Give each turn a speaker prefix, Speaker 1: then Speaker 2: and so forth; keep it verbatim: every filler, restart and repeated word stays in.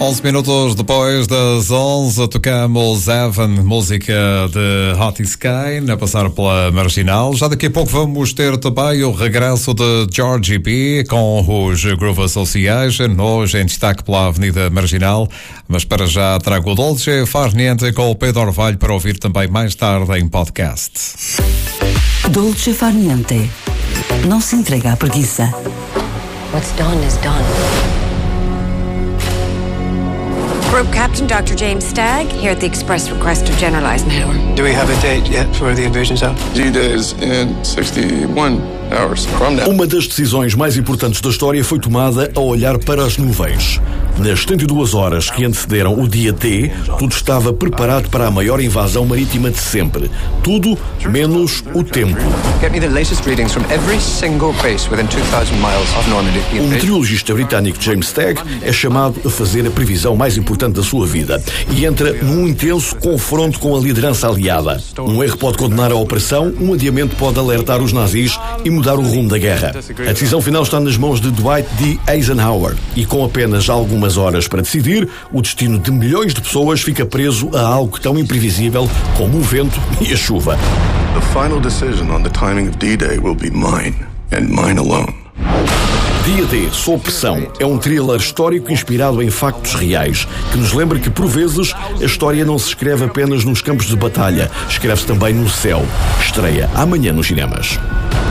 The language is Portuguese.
Speaker 1: onze minutos depois das onze, tocamos Evan, música de Hot Sky, a passar pela Marginal. Já daqui a pouco vamos ter também o regresso de Georgie B com os Groove Association, hoje em destaque pela Avenida Marginal. Mas para já trago o Dolce Far Niente com o Pedro Orvalho para ouvir também mais tarde em podcast.
Speaker 2: Dolce Far Niente. Não se entrega à preguiça.
Speaker 3: What's done is done.
Speaker 4: Group Captain Doctor James Stagg, here at the express request of General Eisenhower.
Speaker 5: Do we have a date yet for the invasion zone?
Speaker 6: D-Day is in sixty-one hours from now.
Speaker 7: Uma das decisões mais importantes da história foi tomada ao olhar para as nuvens. Nas setenta e duas horas que antecederam o dia D, tudo estava preparado para a maior invasão marítima de sempre. Tudo menos o tempo.
Speaker 5: Get me the latest readings from every single base within two thousand miles of Normandy.
Speaker 7: O meteorologista britânico James Stagg é chamado a fazer a previsão mais importante da sua vida e entra num intenso confronto com a liderança aliada. Um erro pode condenar a operação, um adiamento pode alertar os nazis e mudar o rumo da guerra. A decisão final está nas mãos de Dwight D. Eisenhower e com apenas algumas horas para decidir, o destino de milhões de pessoas fica preso a algo tão imprevisível como o vento e a chuva.
Speaker 6: The final decision on the timing of D-Day will be mine and mine alone.
Speaker 7: Dia D, Sob Pressão, é um thriller histórico inspirado em factos reais, que nos lembra que, por vezes, a história não se escreve apenas nos campos de batalha, escreve-se também no céu. Estreia amanhã nos cinemas.